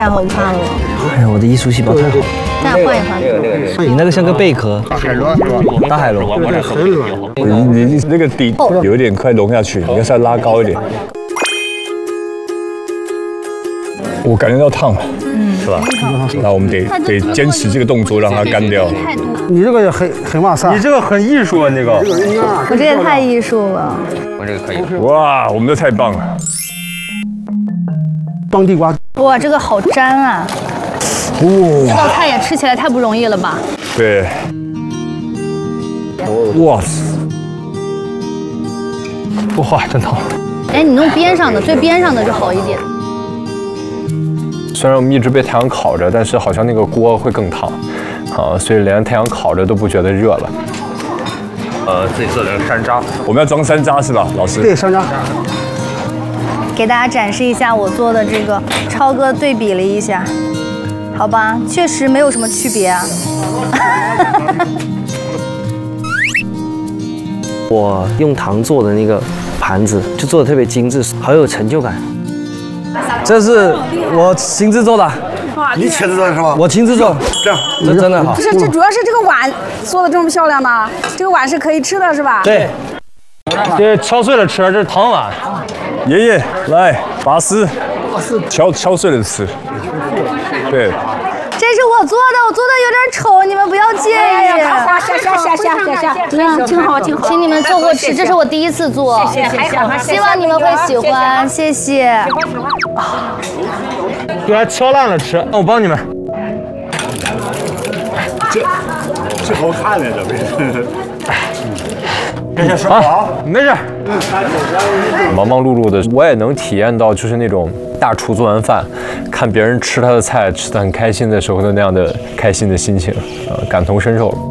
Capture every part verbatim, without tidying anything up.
太好看了。 哎呀，我的艺术细胞太好。 再换一换。 你那个像个贝壳。 大海螺是吧？ 大海螺。 很软。 你你那个底有点快融下去，你要再拉高一点。我感觉到烫了，嗯，是吧？那我们得得坚持这个动作，让它干掉。 你这个也很很哇塞， 你这个很艺术啊，那个。 我这也太艺术了。 我这个可以。 哇，我们这太棒了。 当地瓜。 哇，这个好粘啊！这道菜也吃起来太不容易了吧？ 对。哇塞！ 哇，真烫。 哎，你弄边上的，最边上的就好一点。 虽然我们一直被太阳烤着，但是好像那个锅会更烫，啊，所以连太阳烤着都不觉得热了。呃，自己做的山楂， 我们要装山楂是吧，老师？ 对，山楂。 给大家展示一下我做的这个，超哥对比了一下，好吧，确实没有什么区别啊。 我用糖做的那个盘子，就做的特别精致，好有成就感。这是我亲自做的， 你亲自做的是吧？ 我亲自做， 这样， 这真的好。 不是，这主要是这个碗做的这么漂亮吗？这个碗是可以吃的，是吧？ 对， 这敲碎了吃，这是糖碗。 爷爷来拔丝，敲敲碎了吃。对。 这是我做的，我做的有点丑，你们不要介意。 下下下下下下，嗯，挺好挺好。 请你们做过吃，这是我第一次做， 谢谢， 希望你们会喜欢，谢谢。 给它敲烂了吃，那我帮你们。 这这好看呢，这没。 这些好，没事。忙忙碌碌的，我也能体验到，就是那种大厨做完饭，看别人吃他的菜吃得很开心的时候的那样的开心的心情，呃，感同身受。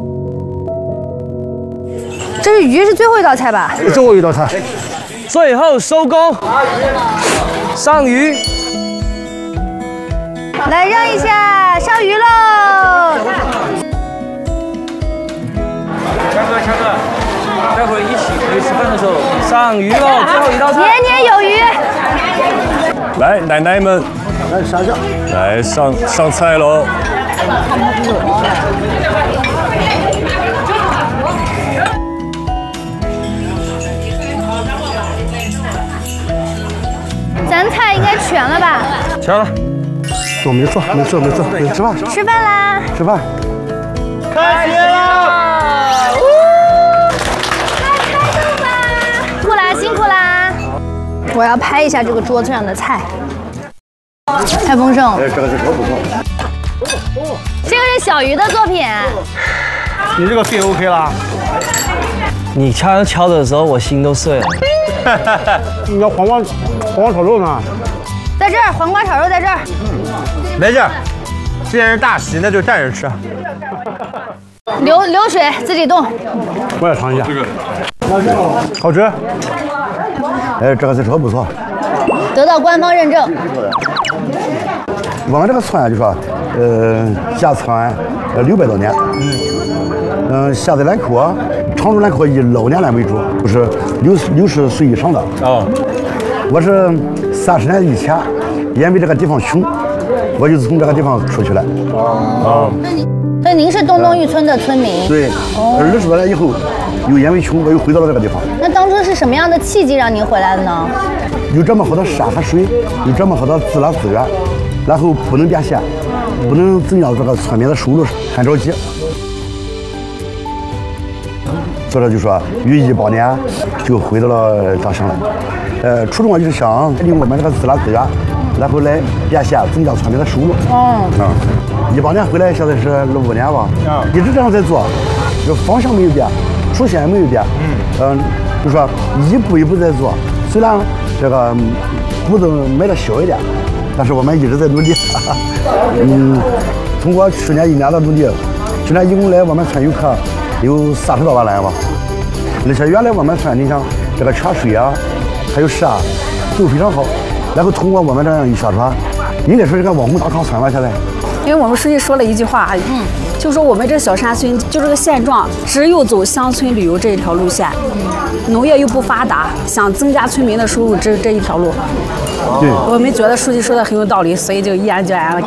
这是鱼，是最后一道菜吧？ 最后一道菜， 最后收工，上鱼。 来让一下，上鱼喽！ 强哥，强哥。待会一起可以吃饭的时候上鱼喽，最后一道菜。 年年有余。 来，奶奶们， 来上下， 来上上菜喽。 咱菜应该全了吧？ 全了。 我没做，没做，没做，没吃饭。 吃饭啦！ 吃饭。 开心了！ 辛苦啦！我要拍一下这个桌子上的菜，太丰盛了。 哎，这个是可不错。 这个是小鱼的作品。 你这个肺 OK 啦？ 你敲敲的时候，我心都碎了。 你要黄瓜黄瓜炒肉呢？ 在这儿，黄瓜炒肉在这儿。 没事，既然是大席，那就站着吃。 流流水自己动。 我也尝一下。这个好吃。哎，这个是可不错。 得到官方认证。 我们这个村啊，就说，呃，下村呃六百多年。嗯。嗯，下在兰科，常住兰科以老年人为主，就是六十六十岁以上的。 哦。 我是三十年以前，因为这个地方穷，我就从这个地方出去了。 哦。 那你，那您是东东峪村的村民？ 对。二十多年以后，又因为穷，我又回到了这个地方。 那当初是什么样的契机让您回来的呢？ 有这么好的山和水，有这么好的自然资源，然后不能变现，不能增加这个村民的收入，很着急。所以说就说于一八年就回到了大乡了。呃，初衷就是想利用我们这个自然资源，然后来变现，增加村民的收入。 哦。 啊，一八年回来，现在是五年吧， 啊， 一直这样在做，这方向没有变，初心也没有变。嗯。嗯，就说一步一步在做，虽然这个步子迈的小一点，但是我们一直在努力。嗯，通过去年一年的努力，去年一共来我们村游客有三十多万人吧，而且原来我们村你像这个泉水啊，还有山都非常好，然后通过我们这样一宣传，应该说是个网红打卡村吧现在。 因为我们书记说了一句话，嗯，就说我们这小山村就这个现状，只有走乡村旅游这一条路线，农业又不发达，想增加村民的收入，这这一条路。 对， 我们觉得书记说的很有道理，所以就毅然决然了。